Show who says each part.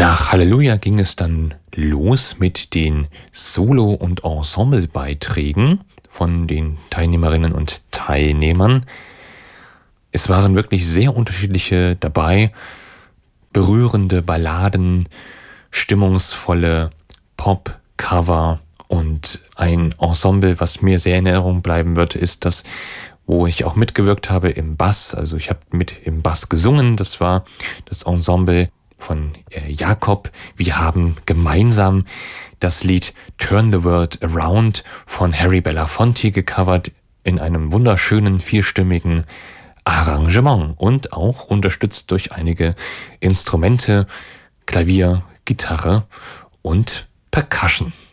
Speaker 1: Nach Halleluja ging es dann los mit den Solo- und Ensemblebeiträgen von den Teilnehmerinnen und Teilnehmern. Es waren wirklich sehr unterschiedliche dabei, berührende Balladen, stimmungsvolle Pop-Cover und ein Ensemble, was mir sehr in Erinnerung bleiben wird, ist das, wo ich auch mitgewirkt habe im Bass. Also ich habe mit im Bass gesungen, das war das Ensemble von Jakob. Wir haben gemeinsam das Lied Turn the World Around von Harry Belafonte gecovert in einem wunderschönen vierstimmigen Arrangement und auch unterstützt durch einige Instrumente, Klavier, Gitarre und Percussion.